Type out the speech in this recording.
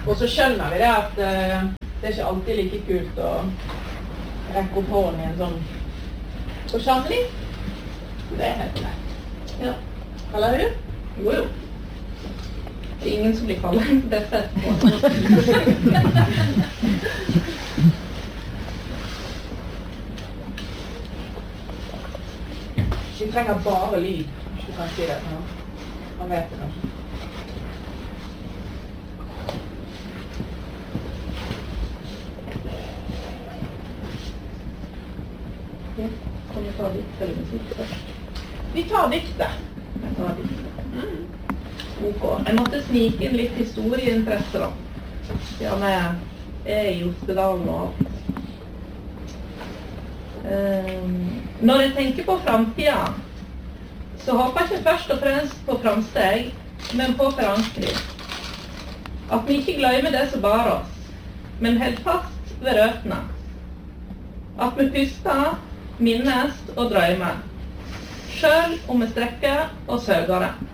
Og så skjønner vi det at det ikke alltid like kult å rekke opp hånden i en sånn forsamling. Det helt greit. Ja. Kaller du? Jo. Det ingen som blir kallet. Det fett på. Vi trenger bare lyd, hvis du kan si det. Man vet det kanskje. Kan vi ta dikt eller musikk først? Vi tar diktet. Ok. Jeg måtte snike inn litt historieinteresse da. Ja, jeg er i Ostedalen og alt. Når jeg tenker på fremtiden, så håper jeg ikke først og fremst på framsteg, men på forankring. At vi ikke glemmer det som bar oss, men helt fast ved røttene. At vi puster, minnes og drømmer, selv om vi strekker og søker det.